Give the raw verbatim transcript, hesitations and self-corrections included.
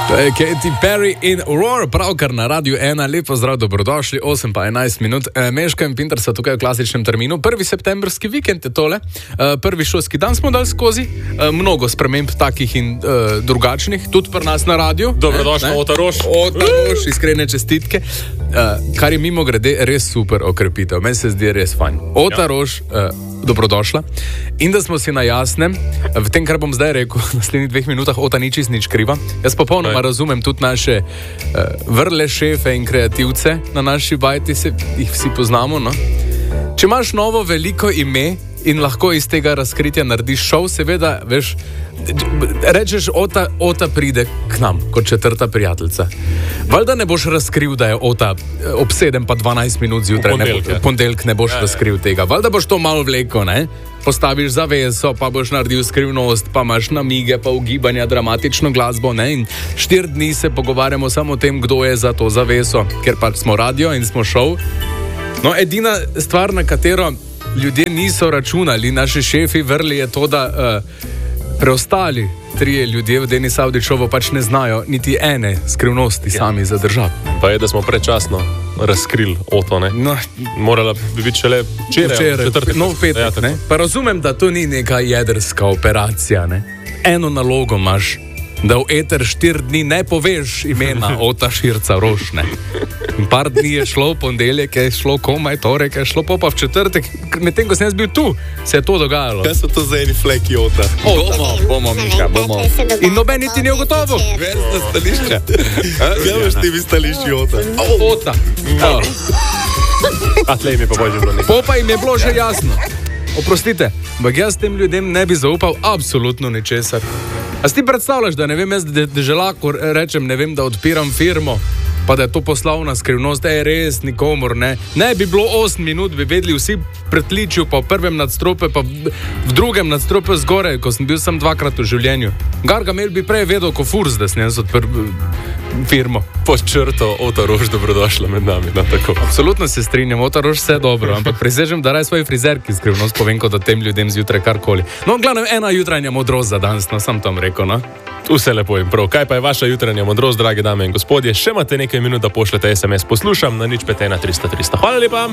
Katy Perry in Roar, pravkar na Radiu ena, lepo zdrav, dobrodošli, osem pa enajst minut. E, Meška in Pinter so tukaj v klasičnem terminu. Prvi septembrski vikend je tole, e, prvi šolski dan smo dali skozi, e, mnogo sprememb takih in e, drugačnih, tudi pri nas na radiju. Dobrodošli, Ota Roš. Ota Roš, iskrene čestitke. E, kar je mimo grede res super okrepitev, meni se zdi res fajn. Ota ja. Roš, e, dobrodošla. In da smo si na jasnem, v tem, kar bom zdaj rekel, v naslednjih dveh minutah, Ota nič iz nič kriva. Jaz popolnoma razumem tudi naše uh, vrle šefe in kreativce na naši bajti, se jih vsi poznamo, no? Če imaš novo veliko ime in lahko iz tega razkritja narediš šov, seveda, veš, rečeš, Ota, Ota pride k nam kot četrta prijateljica. Valjda ne boš razkril, da je Ota ob sedem pa dvanajst minut zjutraj, v ponedeljek ne boš ja, razkril tega. Valjda boš to malo vleko, ne? Postaviš zaveso, pa boš naredil skrivnost, pa imaš namige, pa ugibanja, dramatično glasbo, ne? In štiri dni se pogovarjamo samo o tem, kdo je za to zaveso, ker pa smo radio in smo šov. No, edina stvar, na katero ljudje niso računali, naši šefi vrli, je to, da uh, preostali trije ljudje v Denis Avdićevu pač ne znajo niti ene skrivnosti ja. sami zadržati. Pa je, da smo predčasno razkrili Oto, ne? No. Morala bi biti šele včeraj, četrtek. No, v petek, ja, ne? Pa razumem, da to ni neka jedrska operacija, ne? Eno nalogo imaš, da v eter štiri dni ne poveš imena Ota Širca Roš, ne? In par dni je šlo, ponedeljek je šlo, komaj torek je šlo, pa v četrtek, medtem ko sem jaz bil tu, se je to dogajalo. Kaj so to za eni fleki Ota? Bomo, bomo, Miška, bomo. In noben niti ni ugotovil. Veš za stališče? Kaj veš ti vi stališči Ota? Ota. A tlej mi pa božje bilo nekaj. Popa jim je bilo že jasno. Oprostite, ampak jaz tem ljudem ne bi zaupal absolutno ničesar. A si ti predstavljaš, da ne vem, jaz da, da že lahko rečem, ne vem, da odpiram firmo, pa da je to poslovna skrivnost, da je res nikomor, ne. Ne bi bilo osem minut, bi vedeli vsi pretličil, pa v prvem nadstropju, pa v, v drugem nadstropju zgore, ko sem bil sam dvakrat v življenju. Gargamel bi prej vedel, ko furs, da sem jaz odprl firmo. Po črto, Ota Roš, dobrodošla med nami, no tako. Absolutno se strinjam, Ota Roš, vse dobro, ampak prisežem, da raj svoji frizerki skrivnost povem, kot da tem ljudem zjutraj karkoli. No, glavno, ena jutranja modrost za danes, no, sam tam rekel, no. Vse lepo in prav. Kaj pa je vaša jutranja modrost, drage dame in gospodje? Še imate nekaj minut, da pošljete es em es. Poslušam na nič pet ena tristo tristo. Hvala lepa.